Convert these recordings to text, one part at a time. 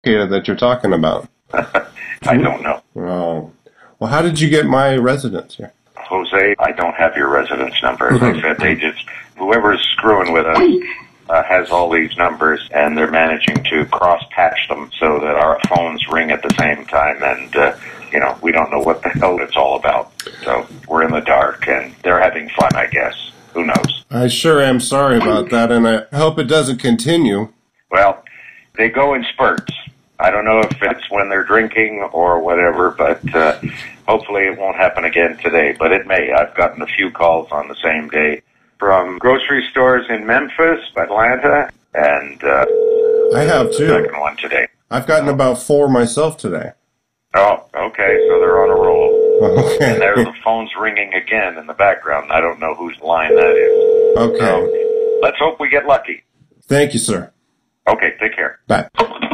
that you're talking about? I don't know. Oh. Well, how did you get my residence here? Jose, I don't have your residence number. As I said, whoever's screwing with us has all these numbers, and they're managing to cross-patch them so that our phones ring at the same time, and, we don't know what the hell it's all about. So we're in the dark, and they're having fun, I guess. Who knows? I sure am sorry about that, and I hope it doesn't continue. Well, they go in spurts. I don't know if it's when they're drinking or whatever, but hopefully it won't happen again today. But it may. I've gotten a few calls on the same day from grocery stores in Memphis, Atlanta, and I have too. Second one today. I've gotten about 4 myself today. Oh, okay, so they're on a roll. Okay. And there's the phone's ringing again in the background. I don't know whose line that is. Okay. So let's hope we get lucky. Thank you, sir. Okay, take care. Bye.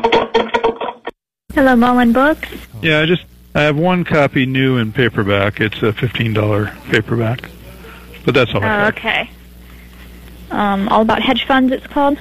Hello, Mullen Books. Yeah, I have one copy new in paperback. It's a $15 paperback. But that's all I have. Okay. All About Hedge Funds, it's called?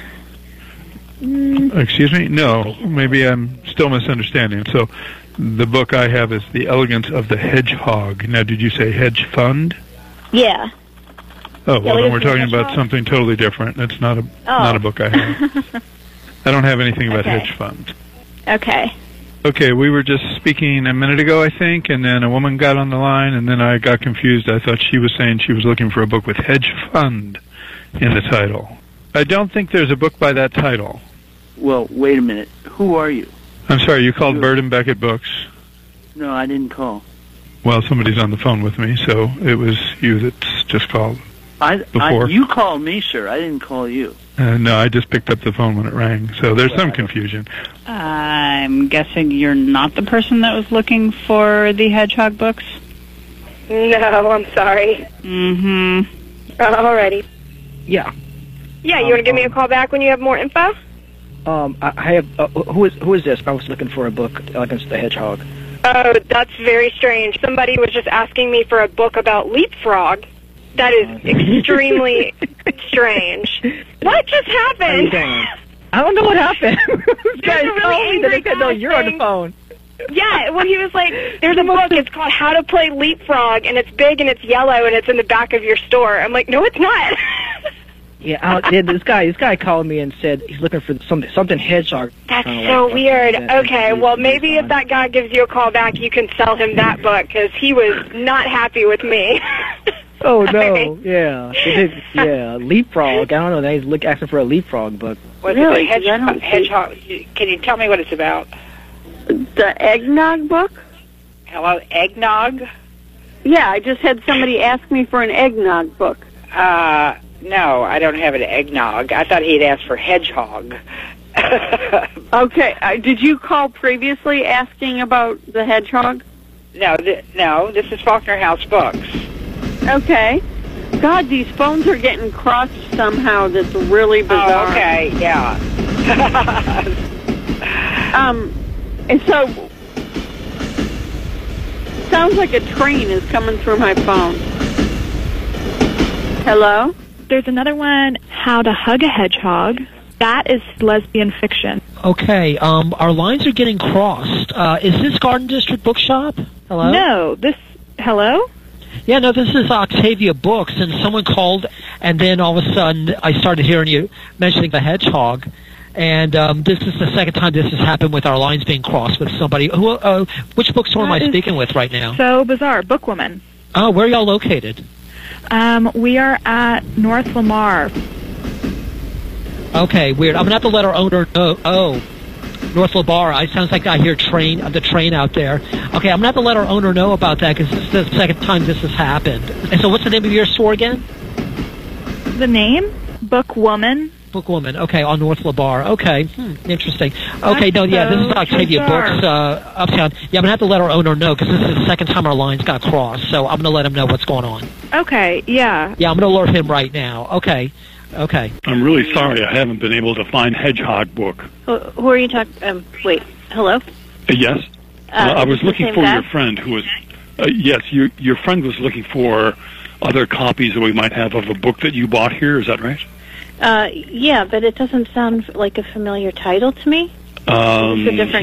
Excuse me? No, maybe I'm still misunderstanding. So the book I have is The Elegance of the Hedgehog. Now, did you say hedge fund? Yeah. Oh, well, then we're talking Hedgehog? about something totally different. That's not a book I have. I don't have anything about hedge funds. Okay. Okay, we were just speaking a minute ago, I think, and then a woman got on the line, and then I got confused. I thought she was saying she was looking for a book with hedge fund in the title. I don't think there's a book by that title. Well, wait a minute. Who are you? I'm sorry, you called Bird and Beckett Books. No, I didn't call. Well, somebody's on the phone with me, so it was you that's just called before. You called me, sir. I didn't call you. No, I just picked up the phone when it rang, so there's some confusion. I'm guessing you're not the person that was looking for the Hedgehog books? No, I'm sorry. Mm-hmm. Alrighty. Yeah. Yeah, you want to give me a call back when you have more info? I have. Who is this? I was looking for a book, Elegance of the Hedgehog. Oh, that's very strange. Somebody was just asking me for a book about Leapfrog. That is extremely strange. What just happened? I don't know what happened. This guy really told me that I said, no, you're on the saying- phone. Yeah, well, he was like, there's a book, it's called How to Play Leapfrog, and it's big and it's yellow and it's in the back of your store. I'm like, no, it's not. Yeah, this guy called me and said he's looking for something hedgehog. That's so weird. Okay, well, maybe if that guy gives you a call back, you can sell him that book, because he was not happy with me. Oh, no, yeah, Leapfrog. I don't know, he's asking for a Leapfrog book. Was it a hedgehog? Can you tell me what it's about? The eggnog book? Hello, eggnog? Yeah, I just had somebody ask me for an eggnog book. No, I don't have an eggnog. I thought he'd asked for hedgehog. Okay, did you call previously asking about the hedgehog? No, this is Faulkner House Books. Okay. God, these phones are getting crossed somehow. That's really bizarre. Oh, okay, yeah. And so, sounds like a train is coming through my phone. Hello? There's another one, How to Hug a Hedgehog. That is lesbian fiction. Okay, our lines are getting crossed. Is this Garden District Bookshop? Hello? No, hello? Yeah, no, this is Octavia Books, and someone called, and then all of a sudden I started hearing you mentioning the hedgehog, and this is the second time this has happened with our lines being crossed with somebody. Which bookstore am I speaking with right now? So bizarre. Bookwoman. Oh, where are y'all located? We are at North Lamar. Okay, weird. I'm going to have to let our owner know. Oh, North Lamar. It sounds like I hear the train out there. Okay, I'm going to have to let our owner know about that because this is the second time this has happened. And so what's the name of your store again? The name? Bookwoman. Bookwoman. Okay, on North Lamar. Okay, interesting. Okay, this is Octavia Books uptown. Yeah, I'm going to have to let our owner know because this is the second time our lines got crossed. So I'm going to let him know what's going on. Okay, yeah. Yeah, I'm going to alert him right now. Okay. I'm really sorry I haven't been able to find Hedgehog book. Who are you talking? Wait, hello? Yes? I was looking for your friend who was... yes, your friend was looking for other copies that we might have of a book that you bought here. Is that right? Yeah, but it doesn't sound like a familiar title to me. It's a different